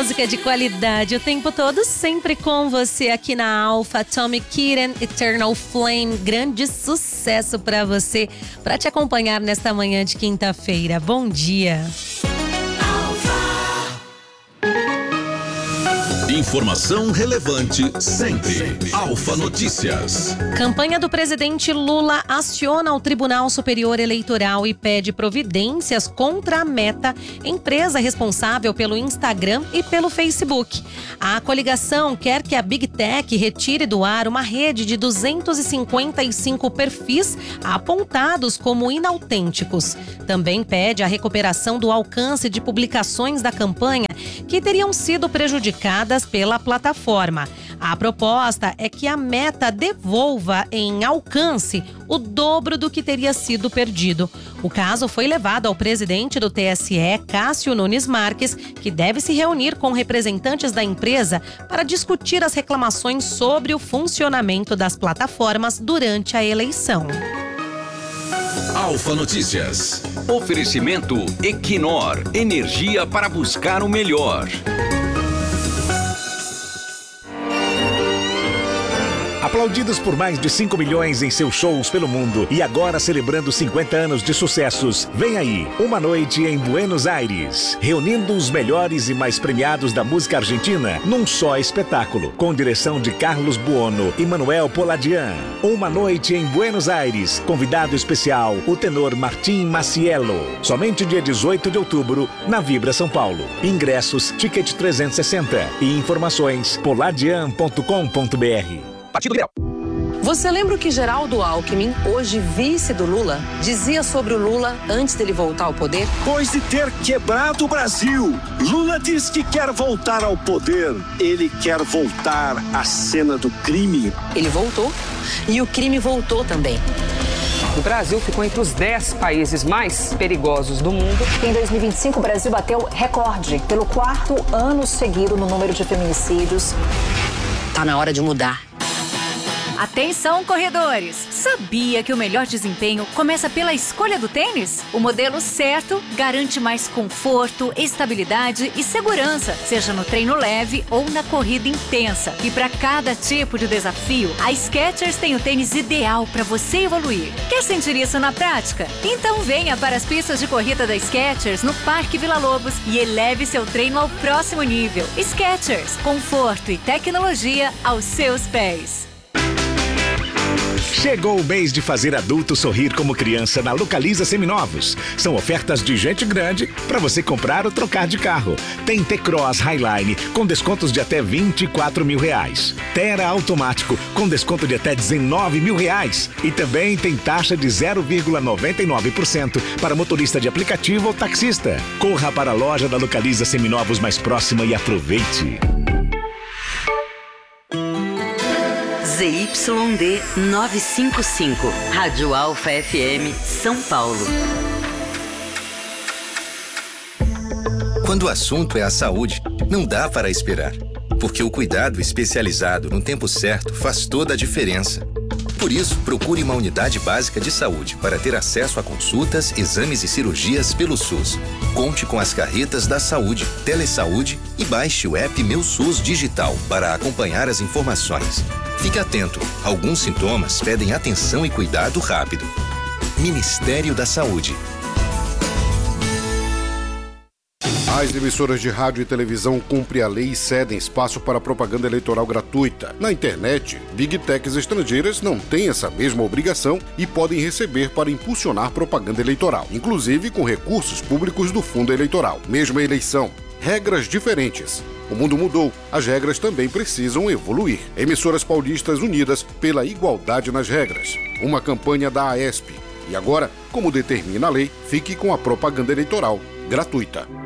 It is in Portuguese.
música de qualidade o tempo todo, sempre com você aqui na Alfa. Tommy Kitten, Eternal Flame, grande sucesso pra você, pra te acompanhar nesta manhã de quinta-feira. Bom dia. Informação relevante sempre. Alfa Notícias. Campanha do presidente Lula aciona o Tribunal Superior Eleitoral e pede providências contra a Meta, empresa responsável pelo Instagram e pelo Facebook. A coligação quer que a Big Tech retire do ar uma rede de 255 perfis apontados como inautênticos. Também pede a recuperação do alcance de publicações da campanha que teriam sido prejudicadas pela plataforma. A proposta é que a Meta devolva em alcance o dobro do que teria sido perdido. O caso foi levado ao presidente do TSE, Cássio Nunes Marques, que deve se reunir com representantes da empresa para discutir as reclamações sobre o funcionamento das plataformas durante a eleição. Alfa Notícias. Oferecimento Equinor, energia para buscar o melhor. Aplaudidos por mais de 5 milhões em seus shows pelo mundo e agora celebrando 50 anos de sucessos, vem aí, Uma Noite em Buenos Aires, reunindo os melhores e mais premiados da música argentina num só espetáculo, com direção de Carlos Buono e Manuel Poladian. Uma Noite em Buenos Aires, convidado especial, o tenor Martim Maciello. Somente dia 18 de outubro, na Vibra São Paulo. Ingressos, Ticket 360 e informações poladian.com.br. Partido Liberal. Você lembra o que Geraldo Alckmin, hoje vice do Lula, dizia sobre o Lula antes dele voltar ao poder? Depois de ter quebrado o Brasil, Lula diz que quer voltar ao poder. Ele quer voltar à cena do crime. Ele voltou e o crime voltou também. O Brasil ficou entre os 10 países mais perigosos do mundo. Em 2025, o Brasil bateu recorde pelo 4º ano seguido no número de feminicídios. Tá na hora de mudar. Atenção, corredores! Sabia que o melhor desempenho começa pela escolha do tênis? O modelo certo garante mais conforto, estabilidade e segurança, seja no treino leve ou na corrida intensa. E para cada tipo de desafio, a Skechers tem o tênis ideal para você evoluir. Quer sentir isso na prática? Então venha para as pistas de corrida da Skechers no Parque Vila Lobos e eleve seu treino ao próximo nível. Skechers, conforto e tecnologia aos seus pés. Chegou o mês de fazer adulto sorrir como criança na Localiza Seminovos. São ofertas de gente grande para você comprar ou trocar de carro. Tem T-Cross Highline com descontos de até R$24 mil. Terra automático com desconto de até R$19 mil. E também tem taxa de 0,99% para motorista de aplicativo ou taxista. Corra para a loja da Localiza Seminovos mais próxima e aproveite. ZYD 955, Rádio Alfa FM, São Paulo. Quando o assunto é a saúde, não dá para esperar, porque o cuidado especializado no tempo certo faz toda a diferença. Por isso, procure uma unidade básica de saúde para ter acesso a consultas, exames e cirurgias pelo SUS. Conte com as carretas da saúde, Telesaúde e baixe o app Meu SUS Digital para acompanhar as informações. Fique atento, alguns sintomas pedem atenção e cuidado rápido. Ministério da Saúde. As emissoras de rádio e televisão cumprem a lei e cedem espaço para propaganda eleitoral gratuita. Na internet, Big Techs estrangeiras não têm essa mesma obrigação e podem receber para impulsionar propaganda eleitoral, inclusive com recursos públicos do fundo eleitoral. Mesma eleição, regras diferentes. O mundo mudou, as regras também precisam evoluir. Emissoras paulistas unidas pela igualdade nas regras. Uma campanha da AESP. E agora, como determina a lei, fique com a propaganda eleitoral gratuita.